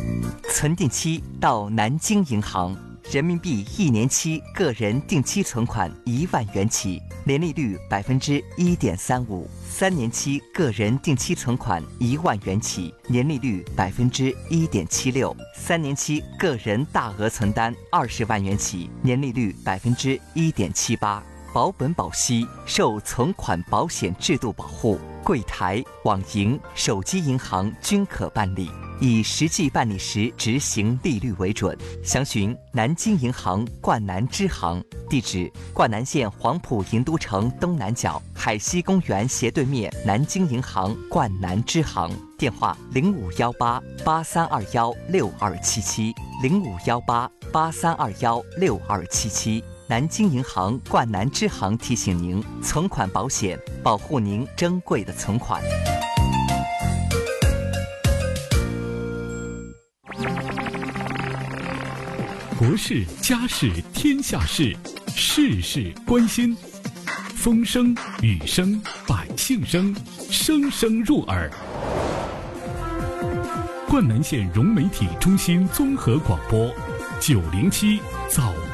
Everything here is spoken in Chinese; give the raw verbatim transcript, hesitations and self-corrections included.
存定期到南京银行，人民币一年期个人定期存款一万元起，年利率百分之一点三五；三年期个人定期存款一万元起，年利率百分之一点七六；三年期个人大额存单二十万元起，年利率百分之一点七八。保本保息，受存款保险制度保护，柜台、网银、手机银行均可办理，以实际办理时执行利率为准。详询南京银行冠南支行，地址：冠南县黄埔银都城东南角海西公园斜对面南京银行冠南支行。电话：零五幺八八三二幺六二七七，零五幺八八三二幺六二七七。南京银行冠南支行提醒您：存款保险保护您珍贵的存款。 国事、家事、天下事，事事关心。风声、雨声、百姓声，声声入耳。冠南县融媒体中心综合广播，九零七早。